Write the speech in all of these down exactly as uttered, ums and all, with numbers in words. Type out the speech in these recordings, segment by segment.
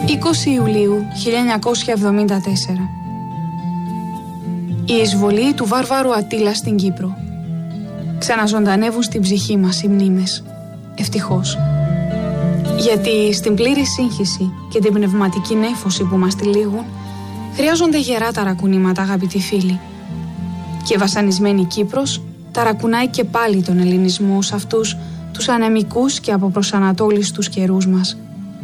είκοσι Ιουλίου χίλια εννιακόσια εβδομήντα τέσσερα. Η εισβολή του βάρβαρου Αττήλα στην Κύπρο. Ξαναζωντανεύουν στην ψυχή μας οι μνήμες. Ευτυχώς. Γιατί στην πλήρη σύγχυση και την πνευματική νέφωση που μας τυλίγουν χρειάζονται γερά ταρακουνήματα, αγαπητοί φίλοι. Και η βασανισμένη Κύπρος ταρακουνάει και πάλι τον ελληνισμό σε αυτούς τους ανεμικούς και αποπροσανατόλιστους καιρούς μας.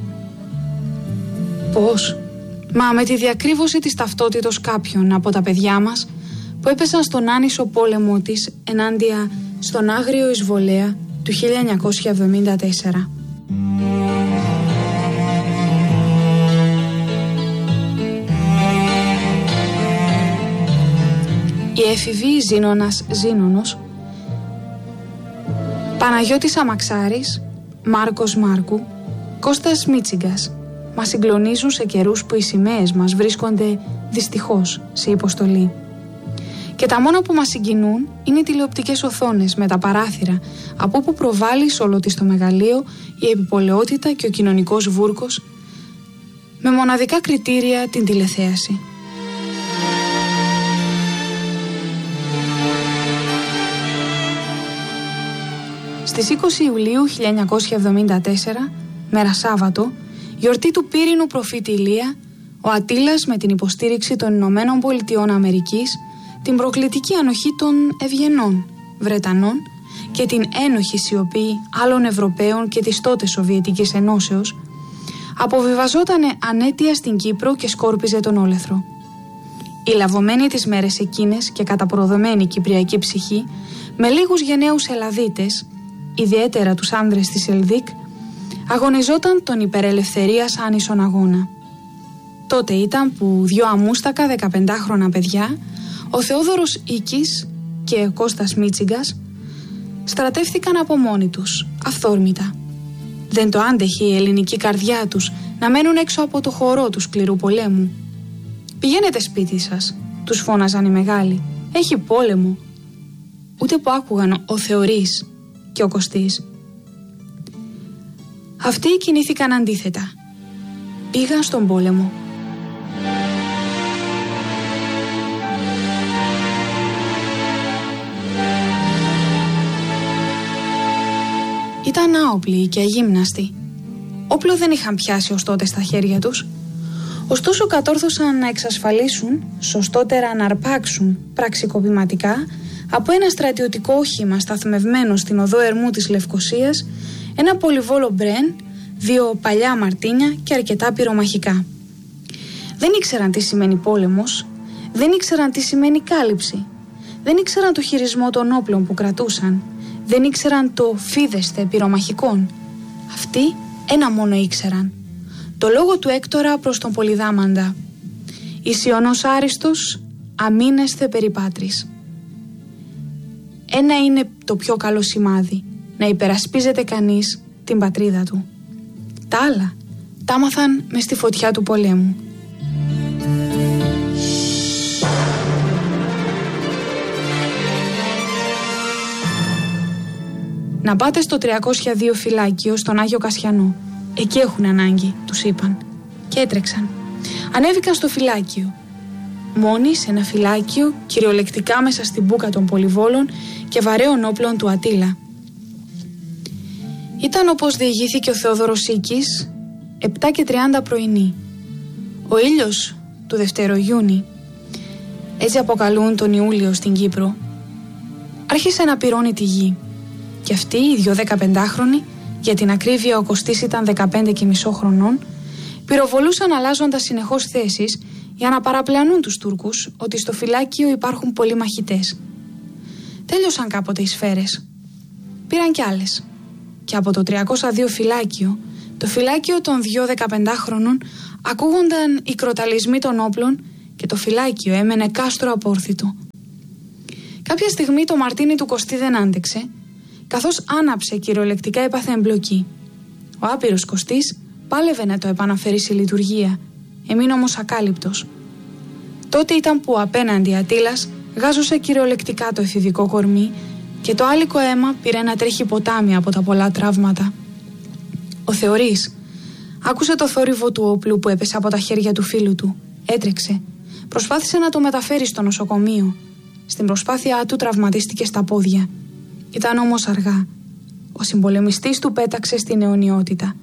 Πώς? Μα με τη διακρύβωση της ταυτότητος κάποιων από τα παιδιά μας που έπεσαν στον άνισο πόλεμο της ενάντια στον άγριο εισβολέα του χίλια εννιακόσια εβδομήντα τέσσερα. Η εφηβή Ζήνωνας Ζήνωνος, Παναγιώτης Αμαξάρης, Μάρκος Μάρκου, Κώστας Μίτσιγκας μας συγκλονίζουν σε καιρούς που οι σημαίες μας βρίσκονται δυστυχώς σε υποστολή. Και τα μόνα που μας συγκινούν είναι οι τηλεοπτικές οθόνες με τα παράθυρα, από όπου προβάλλει σ' όλο της το μεγαλείο η επιπολαιότητα και ο κοινωνικός βούρκος, με μοναδικά κριτήρια την τηλεθέαση. Στις είκοσι Ιουλίου χίλια εννιακόσια εβδομήντα τέσσερα, μέρα Σάββατο, γιορτή του πύρινου προφήτη Ηλία, ο Αττήλας με την υποστήριξη των Ηνωμένων Πολιτειών Αμερικής, την προκλητική ανοχή των ευγενών Βρετανών και την ένοχη σιωπή άλλων Ευρωπαίων και της τότε Σοβιετικής Ενώσεως, αποβιβαζότανε ανέτεια στην Κύπρο και σκόρπιζε τον όλεθρο. Η λαβωμένη τις μέρες εκείνες και καταπροδομένη κυπριακή ψυχή, με λίγους γενναίους Ελλαδίτες, ιδιαίτερα τους άνδρες της Ελδίκ, αγωνιζόταν τον υπερελευθερίας άνισον αγώνα. Τότε ήταν που δυο αμούστακα δεκαπεντάχρονα παιδιά, ο Θεόδωρος Ίκης και ο Κώστας Μίτσιγκας, στρατεύθηκαν από μόνοι τους, αυθόρμητα. Δεν το άντεχε η ελληνική καρδιά τους να μένουν έξω από το χορό του σκληρού πολέμου. «Πηγαίνετε σπίτι σας», τους φώναζαν οι μεγάλοι, «έχει πόλεμο». Ούτε που άκουγαν ο Θεωρής και ο Κωστής. Αυτοί κινήθηκαν αντίθετα. Πήγαν στον πόλεμο. Ήταν άοπλοι και αγύμναστοι. Όπλο δεν είχαν πιάσει ως τότε στα χέρια τους. Ωστόσο κατόρθωσαν να εξασφαλίσουν, σωστότερα να αρπάξουν πραξικοπηματικά από ένα στρατιωτικό όχημα σταθμευμένο στην οδό Ερμού της Λευκωσίας, ένα πολυβόλο μπρεν, δύο παλιά μαρτίνια και αρκετά πυρομαχικά. Δεν ήξεραν τι σημαίνει πόλεμος, δεν ήξεραν τι σημαίνει κάλυψη, δεν ήξεραν το χειρισμό των όπλων που κρατούσαν, δεν ήξεραν το φίδεστε πυρομαχικών. Αυτοί ένα μόνο ήξεραν, το λόγο του Έκτορα προς τον Πολυδάμαντα. «Ισιονός άριστος, αμήνεσθε περιπάτρις». Ένα είναι το πιο καλό σημάδι, να υπερασπίζεται κανείς την πατρίδα του. Τα άλλα τα άμαθαν μες στη φωτιά του πολέμου. «Να πάτε στο τριακόσια δύο φυλάκιο στον Άγιο Κασιανό. Εκεί έχουν ανάγκη», τους είπαν. Και έτρεξαν. Ανέβηκαν στο φυλάκιο. Μόνοι σε ένα φυλάκιο, κυριολεκτικά μέσα στην μπούκα των πολυβόλων και βαρέων όπλων του Αττήλα. Ήταν όπως διηγήθηκε ο Θεόδωρος Ίκης, επτά και τριάντα πρωινή. Ο ήλιος του Δευτερογιούνι, έτσι αποκαλούν τον Ιούλιο στην Κύπρο, άρχισε να πυρώνει τη γη. Και αυτοί οι δυο δεκαπεντάχρονοι, για την ακρίβεια ο Κωστής ήταν δεκαπέντε και μισό χρονών, πυροβολούσαν αλλάζοντας συνεχώς θέσεις για να παραπλανούν τους Τούρκους ότι στο φυλάκιο υπάρχουν πολλοί μαχητές. Τέλειωσαν κάποτε οι σφαίρες. Πήραν κι άλλες. Και από το τριακόσια δύο φυλάκιο, το φυλάκιο των δυο δεκαπεντάχρονων, ακούγονταν οι κροταλισμοί των όπλων και το φυλάκιο έμενε κάστρο απόρθητο. Κάποια στιγμή το μαρτίνι του Κωστή δεν άντεξε, καθώς άναψε κυριολεκτικά έπαθε εμπλοκή. Ο άπειρος Κωστής πάλευε να το επαναφέρει σε λειτουργία, έμεινε όμως ακάλυπτος. Τότε ήταν που απέναντι Αττήλας γάζωσε κυριολεκτικά το εφηβικό κορμί και το άλικο αίμα πήρε να τρέχει ποτάμι από τα πολλά τραύματα. Ο Θεωρής, Άκουσε το θόρυβο του όπλου που έπεσε από τα χέρια του φίλου του. Έτρεξε. Προσπάθησε να το μεταφέρει στο νοσοκομείο. Στην προσπάθειά του τραυματίστηκε στα πόδια. Ήταν όμως αργά. Ο συμπολεμιστής του πέταξε στην αιωνιότητα.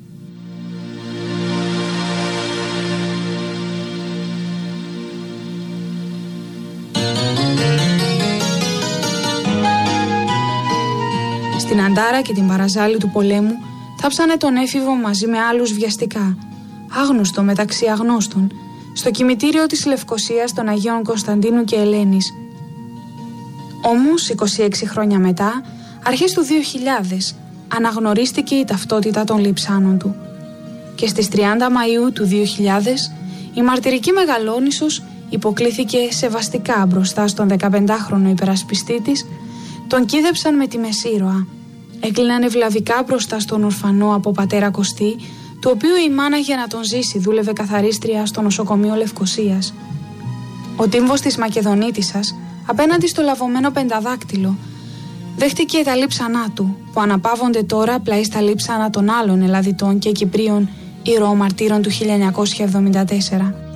Στην Αντάρα και την Παραζάλη του πολέμου θάψανε τον έφηβο μαζί με άλλους βιαστικά, άγνωστο μεταξύ αγνώστων, στο κημητήριο της Λευκωσίας των Αγίων Κωνσταντίνου και Ελένης. Όμως, είκοσι έξι χρόνια μετά, αρχές του δύο χιλιάδες, αναγνωρίστηκε η ταυτότητα των λειψάνων του. Και στις τριάντα Μαΐου του δύο χιλιάδες, η μαρτυρική Μεγαλόνισσος υποκλήθηκε σεβαστικά μπροστά στον δεκαπεντάχρονο υπερασπιστή της, τον κίδεψαν με τη μεσήρωα. Έκλειναν ευλαβικά μπροστά στον ορφανό από πατέρα Κωστή, του οποίου η μάνα για να τον ζήσει δούλευε καθαρίστρια στο νοσοκομείο Λευκωσίας. Ο τύμβος της Μακεδονίτισσας, απέναντι στο λαβωμένο πενταδάκτυλο, δέχτηκε τα λείψανά του, που αναπαύονται τώρα πλαί στα λείψανα των άλλων Ελλαδιτών και Κυπρίων ηρωομαρτύρων του χίλια εννιακόσια εβδομήντα τέσσερα.